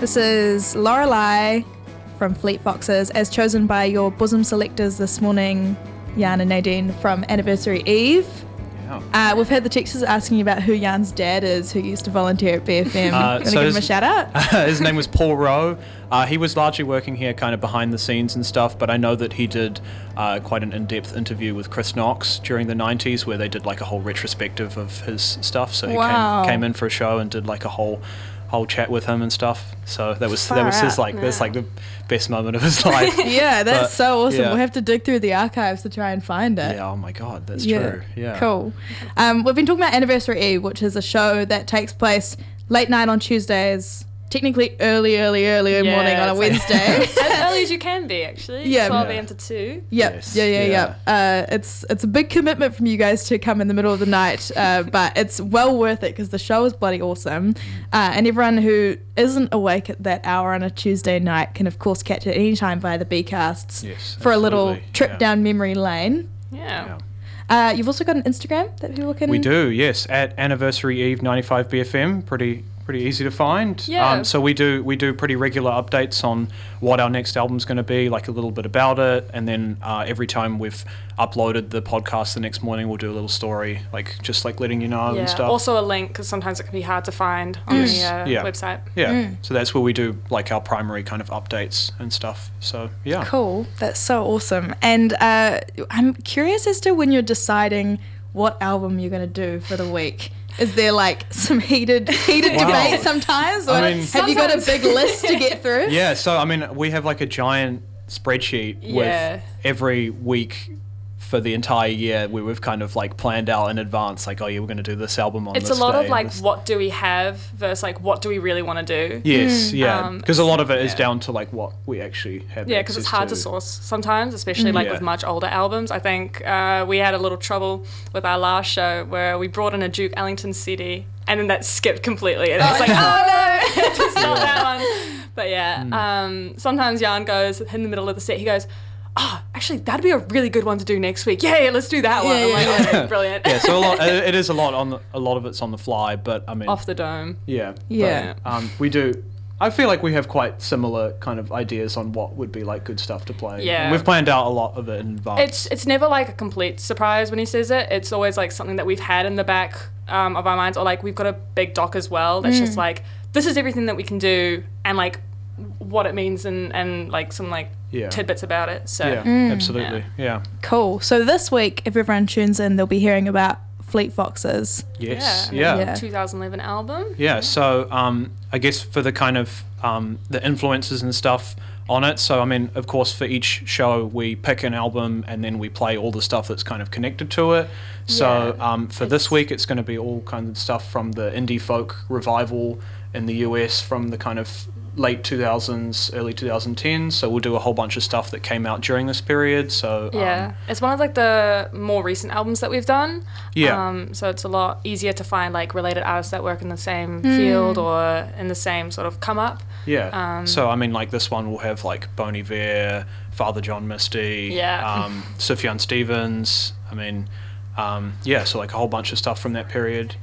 This is Lorelei from Fleet Foxes, as chosen by your bosom selectors this morning, Jan and Nadine from Anniversary Eve. Yeah. We've had the texters asking about who Jan's dad is, who used to volunteer at BFM. Want to give him a shout out? His name was Paul Rowe. He was largely working here kind of behind the scenes and stuff, but I know that he did quite an in-depth interview with Chris Knox during the 90s where they did like a whole retrospective of his stuff. So he came in for a show and did like a whole chat with him and stuff. So that was his like that's like the best moment of his life. Yeah, that's so awesome. We'll have to dig through the archives to try and find it. Yeah, oh my god, that's true. Yeah. Cool. We've been talking about Anniversary Eve, which is a show that takes place late night on Tuesdays, technically early morning on a Wednesday. As early as you can be, actually. 12 a.m. to 2. It's a big commitment from you guys to come in the middle of the night, but it's well worth it because the show is bloody awesome. And everyone who isn't awake at that hour on a Tuesday night can, of course, catch it anytime via the Bcasts for a little trip down memory lane. Yeah. You've also got an Instagram that people can... We do, yes, at Anniversary Eve 95 BFM. Pretty easy to find. Yeah. So we do pretty regular updates on what our next album's going to be, like a little bit about it, and then every time we've uploaded the podcast the next morning, we'll do a little story, like just like letting you know and stuff. Also a link, because sometimes it can be hard to find on the website. Yeah. So that's where we do like our primary kind of updates and stuff. So yeah. Cool. That's so awesome. And I'm curious as to when you're deciding what album you're going to do for the week. Is there like some heated debate sometimes? Or have you got a big list to get through? Yeah, so I mean, we have like a giant spreadsheet with every week for the entire year where we've kind of like planned out in advance, like, we're going to do this album on this day. It's a lot of like, what do we have versus like, what do we really want to do? Yes, because a lot of it is down to like what we actually have. Yeah, because it's hard to source sometimes, especially like with much older albums. I think we had a little trouble with our last show where we brought in a Duke Ellington CD and then that skipped completely. And it's like, oh no, it's not that one. But sometimes Jan goes in the middle of the set, he goes, actually, that'd be a really good one to do next week. Yeah, let's do that one. I'm like, okay, brilliant. Yeah, so it is a lot of it's on the fly, but I mean, off the dome. Yeah. But, we do. I feel like we have quite similar kind of ideas on what would be like good stuff to play. Yeah, and we've planned out a lot of it in advance. It's never like a complete surprise when he says it. It's always like something that we've had in the back of our minds, or like we've got a big doc as well. That's just like, this is everything that we can do, and like what it means, and like some like tidbits about it. So absolutely. Yeah. Cool. So this week, if everyone tunes in, they'll be hearing about Fleet Foxes. Yes. 2011 album. Yeah. So I guess for the kind of the influences and stuff on it. So I mean, of course, for each show we pick an album and then we play all the stuff that's kind of connected to it. So for this week, it's going to be all kinds of stuff from the indie folk revival in the US from the kind of late 2000s, early 2010s. So we'll do a whole bunch of stuff that came out during this period. So it's one of like the more recent albums that we've done. So it's a lot easier to find like related artists that work in the same field or in the same sort of come up. So I mean, like this one will have like Bon Iver, Father John Misty, Sufjan Stevens. I mean, so like a whole bunch of stuff from that period.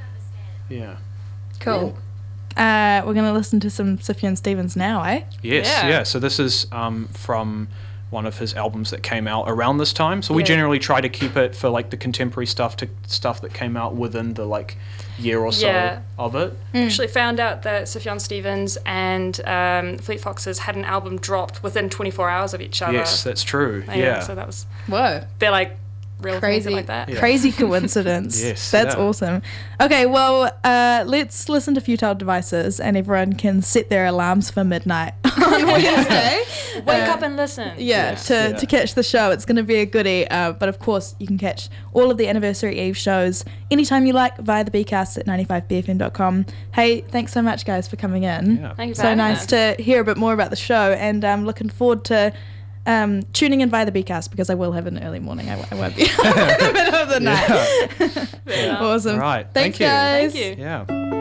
Cool. We're going to listen to some Sufjan Stevens now, eh? Yes. So this is from one of his albums that came out around this time. So we generally try to keep it for like the contemporary stuff to stuff that came out within the like year or so of it. Actually found out that Sufjan Stevens and Fleet Foxes had an album dropped within 24 hours of each other. Yes, that's true. So that was... Whoa. They're like... real crazy like that. Crazy coincidence. That's awesome. Okay, well, let's listen to Futile Devices, and everyone can set their alarms for midnight on Wednesday. Wake up and listen. To catch the show. It's going to be a goodie. But of course, you can catch all of the Anniversary Eve shows anytime you like via the Bcast at 95bfm.com. Hey, thanks so much, guys, for coming in. Thank you for so nice to hear a bit more about the show, and I'm looking forward to tuning in via the Bcast, because I will have an early morning. I won't be in the middle of the night. Awesome. Right. Thanks, guys. Thank you. Yeah.